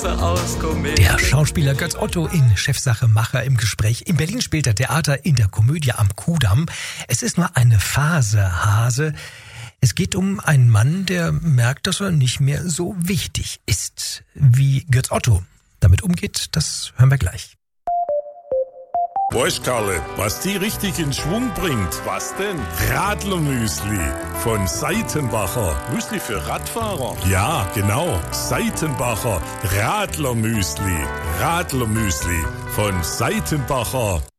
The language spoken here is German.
Wasser aus Komet. Der Schauspieler Götz Otto in Chefsache Macher im Gespräch. In Berlin spielt er Theater in der Komödie am Kudamm. Es ist nur eine Phase, Hase. Es geht um einen Mann, der merkt, dass er nicht mehr so wichtig ist. Wie Götz Otto damit umgeht, das hören wir gleich. Weißt Karle, was die richtig in Schwung bringt? Was denn? Radlermüsli von Seitenbacher. Müsli für Radfahrer? Ja, genau. Seitenbacher Radlermüsli. Radlermüsli von Seitenbacher.